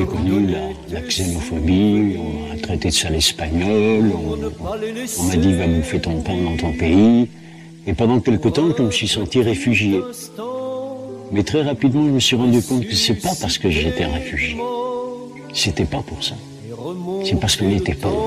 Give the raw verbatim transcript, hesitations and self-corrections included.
j'ai connu la, la xénophobie, on m'a traité de sale espagnol, on, on m'a dit va bouffer ton pain dans ton pays. Et pendant quelque temps, je me suis senti réfugié. Mais très rapidement, je me suis rendu compte que c'est pas parce que j'étais réfugié. C'était pas pour ça. C'est parce qu'on était pauvre.